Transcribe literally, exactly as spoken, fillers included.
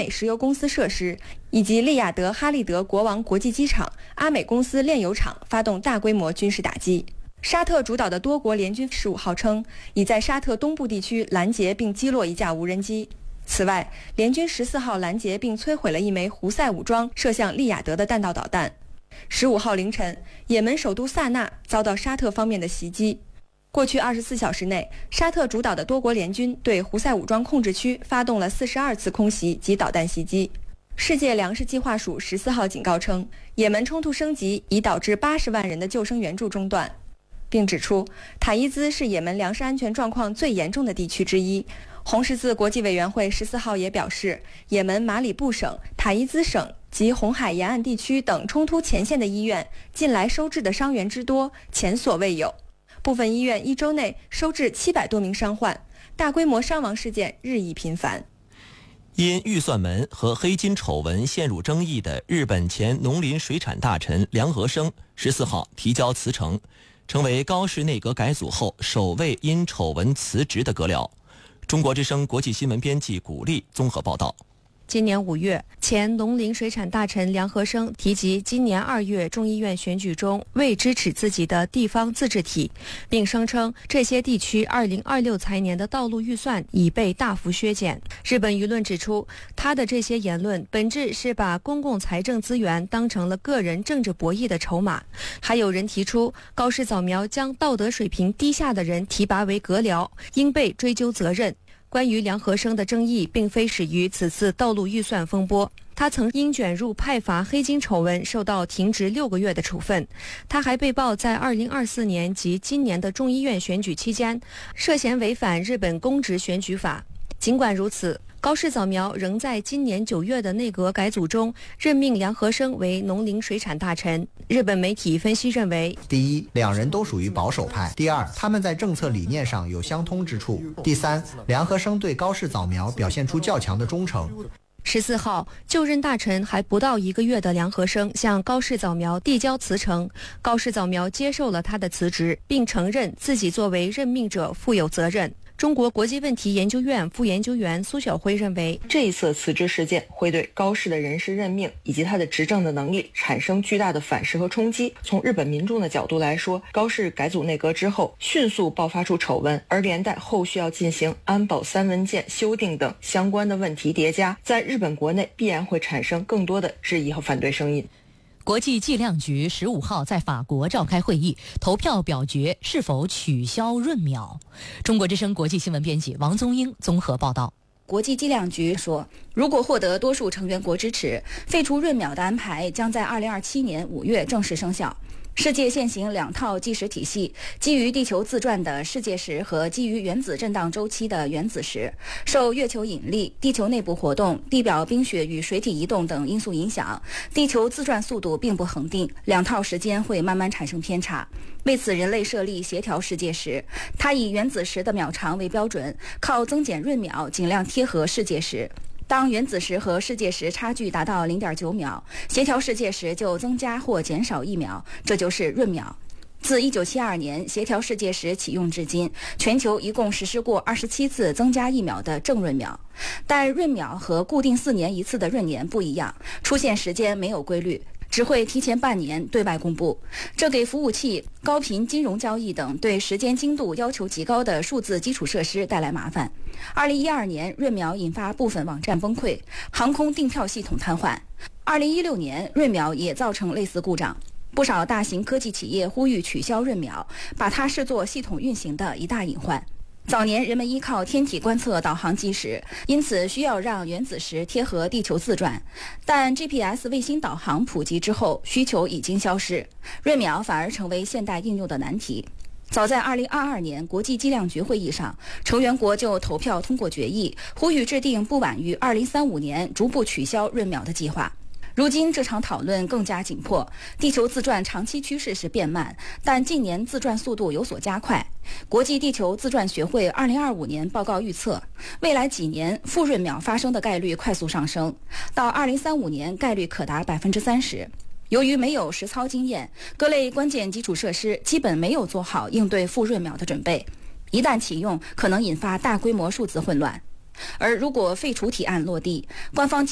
美石油公司设施，以及利雅得哈利德国王国际机场、阿美公司炼油厂发动大规模军事打击。沙特主导的多国联军十五号称，已在沙特东部地区拦截并击落一架无人机。此外，联军十四号拦截并摧毁了一枚胡塞武装射向利雅得的弹道导弹。十五号凌晨，也门首都萨那遭到沙特方面的袭击。过去二十四小时内，沙特主导的多国联军对胡塞武装控制区发动了四十二次空袭及导弹袭击。世界粮食计划署十四号警告称，也门冲突升级已导致八十万人的救生援助中断，并指出塔伊兹是也门粮食安全状况最严重的地区之一。红十字国际委员会十四号也表示，也门马里布省、塔伊兹省及红海沿岸地区等冲突前线的医院近来收治的伤员之多前所未有，部分医院一周内收治七百多名伤患，大规模伤亡事件日益频繁。 因预算门和黑金丑闻陷入争议的日本前农林水产大臣梁和生十四号提交辞呈，成为高市内阁改组后首位因丑闻辞职的阁僚。中国之声国际新闻编辑古丽综合报道。 今年五月，前农林水产大臣梁和生提及今年二月众议院选举中未支持自己的地方自治体，并声称这些地区二零二六财年的道路预算已被大幅削减。日本舆论指出，他的这些言论本质是把公共财政资源当成了个人政治博弈的筹码。还有人提出，高市早苗将道德水平低下的人提拔为阁僚，应被追究责任。关于梁和生的争议并非始于此次道路预算风波，他曾因卷入派阀黑金丑闻受到停职六个月的处分。他还被曝在二零二四年及今年的众议院选举期间涉嫌违反日本公职选举法。尽管如此，高市早苗仍在今年九月的内阁改组中任命梁和生为农林水产大臣。日本媒体分析认为， 第一，两人都属于保守派；第二，他们在政策理念上有相通之处；第三，梁和生对高市早苗表现出较强的忠诚。 十四号，就任大臣还不到一个月的梁和生向高市早苗递交辞呈，高市早苗接受了他的辞职，并承认自己作为任命者负有责任。中国国际问题研究院副研究员苏晓辉认为， 这一次辞职事件会对高市的人事任命以及他的执政的能力产生巨大的反噬和冲击。从日本民众的角度来说，高市改组内阁之后迅速爆发出丑闻，而连带后续要进行安保三文件修订等相关的问题叠加，在日本国内必然会产生更多的质疑和反对声音。 国际计量局十五号在法国召开会议，投票表决是否取消润秒。中国之声国际新闻编辑王宗英综合报道。 国际计量局说，如果获得多数成员国支持，废除润秒的安排将在二零二七年五月正式生效。世界现行两套计时体系，基于地球自转的世界时和基于原子震荡周期的原子时，受月球引力、地球内部活动、地表冰雪与水体移动等因素影响，地球自转速度并不恒定，两套时间会慢慢产生偏差。为此，人类设立协调世界时，它以原子时的秒长为标准，靠增减闰秒尽量贴合世界时。当原子时和世界时差距达到 零点九秒，协调世界时就增加或减少一秒，这就是闰秒。自一九七二年协调世界时启用至今，全球一共实施过二十七次增加一秒的正闰秒。但闰秒和固定四年一次的闰年不一样，出现时间没有规律，只会提前半年对外公布，这给服务器、高频金融交易等对时间精度要求极高的数字基础设施带来麻烦。二零一二年，闰秒引发部分网站崩溃，航空订票系统瘫痪。二零一六年，闰秒也造成类似故障，不少大型科技企业呼吁取消闰秒，把它视作系统运行的一大隐患。早年人们依靠天体观测导航计时，因此需要让原子时贴合地球自转。但 G P S 卫星导航普及之后，需求已经消失，闰秒反而成为现代应用的难题。早在二零二二年国际计量局会议上，成员国就投票通过决议，呼吁制定不晚于二零三五年逐步取消闰秒的计划。如今这场讨论更加紧迫，地球自转长期趋势是变慢，但近年自转速度有所加快。国际地球自转学会二零二五年报告预测，未来几年负闰秒发生的概率快速上升，到二零三五年概率可达百分之三十。由于没有实操经验，各类关键基础设施基本没有做好应对负闰秒的准备，一旦启用，可能引发大规模数字混乱。而如果废除提案落地，官方